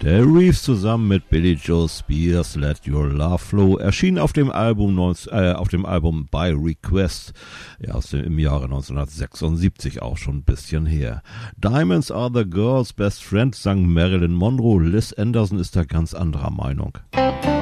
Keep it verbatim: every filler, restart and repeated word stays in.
Der Reeves zusammen mit Billy Joe Spears, Let Your Love Flow, erschien auf dem Album, neunzehn, äh, auf dem Album By Request, ja, aus dem, im Jahre neunzehnhundertsechsundsiebzig, auch schon ein bisschen her. Diamonds Are the Girl's Best Friend sang Marilyn Monroe, Liz Anderson ist da ganz anderer Meinung.